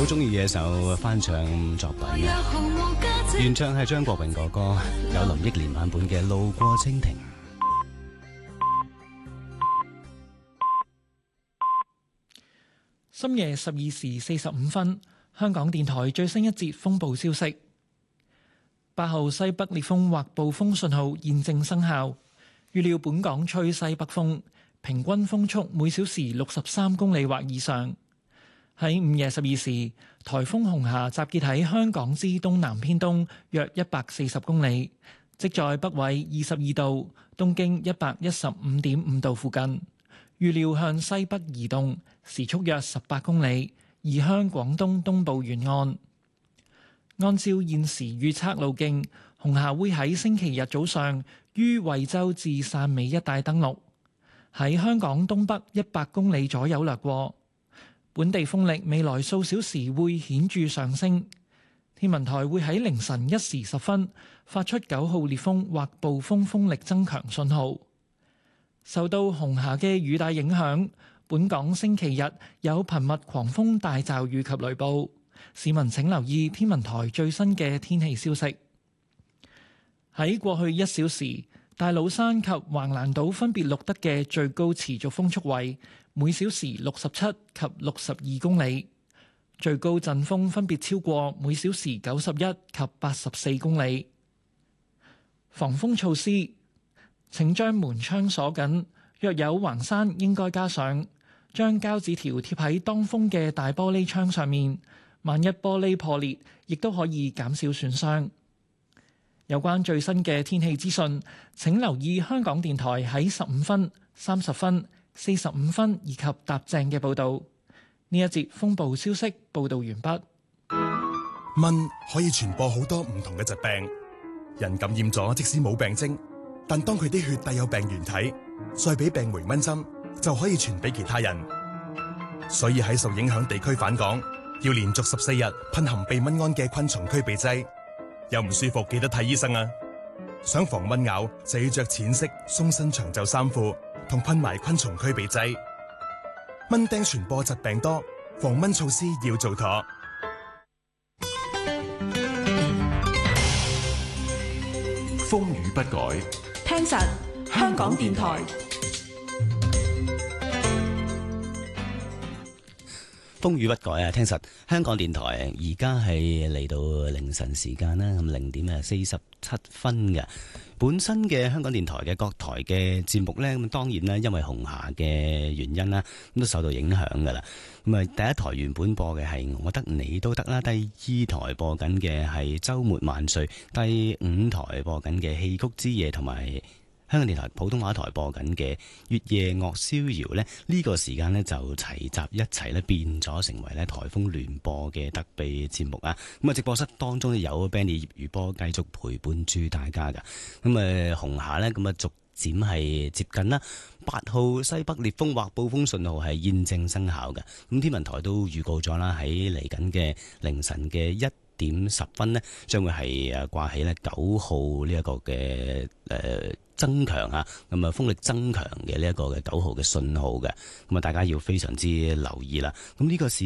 好中意嘅一首翻唱作品，原唱係張國榮哥哥，有林憶蓮版本嘅《路過蜻蜓》。 深夜12:45，香港電台最新一節風暴消息：8號西北烈風或暴風信號現正生效，預料本港吹西北風，平均風速每小時63公里或以上。喺午夜12時，颱風紅霞集結喺香港之東南偏東約140公里，即在北緯22度、東經115.5度附近。預料向西北移動，時速約18公里，移向廣東東部沿岸。按照現時預測路徑，紅霞會喺星期日早上於惠州至汕尾一帶登陸，喺香港東北100公里左右掠過。本地風力未來數小時會顯著上升，天文台會喺凌晨1時10分發出9號烈風或暴風風力增強信號。受到紅霞嘅雨帶影響，本港星期日有頻密狂風大驟雨及雷暴，市民請留意天文台最新嘅天氣消息。喺過去1小時，大老山及橫瀾島分別錄得嘅最高持續風速為每小時67及62公里，最高陣風分別超過每小時91及84公里。防風措施：請將門窗鎖緊，若有橫閂應該加上，將膠紙條貼喺當風嘅大玻璃窗上面，萬一玻璃破裂，亦都可以減少損傷。有關最新嘅天氣資訊，請留意香港電台喺15分、30分、45分以及踏正嘅報導。呢一節風暴消息報導完畢。 蚊可以傳播好多唔同嘅疾病，人感染咗即使冇病徵，但當佢啲血帶有病原體，再俾病媒蚊針，就可以傳俾其他人。所以喺受影響地區返港，要連續14日噴含避蚊胺嘅昆蟲驅避劑。有唔舒服記得睇醫生啊！想防蚊咬就要着淺色鬆身長袖衫褲，同噴埋昆蟲驅避劑。蚊叮傳播疾病多，防蚊措施要做妥。 風雨不改， 聽實香港電台。 風雨不改啊！聽實香港電台而家係嚟到凌晨時間啦，咁0:47嘅。本身嘅香港電台嘅各台嘅節目呢，咁當然啦，因為紅霞嘅原因啦，咁都受到影響噶啦。咁啊，第一台原本播嘅係我得你都得啦，第2台播緊嘅係週末萬歲，第5台播緊嘅戲曲之夜，同埋香港電台普通話台播緊嘅月夜樂逍遙呢，呢個時間呢就齊集一齊咧，變咗成為咧颱風聯播嘅特備節目啊！咁啊，直播室當中有 Benny 葉如波繼續陪伴住大家噶。咁啊，紅霞呢，咁啊逐漸係接近啦。8號西北烈風或暴風信號係現正生效嘅。咁天文台都預告咗啦，喺嚟緊嘅凌晨嘅1:10呢，將會係掛起咧9號呢一個嘅增強啊，咁啊風力增強嘅呢一個嘅9號嘅信號嘅，咁啊大家要非常之留意啦。咁呢個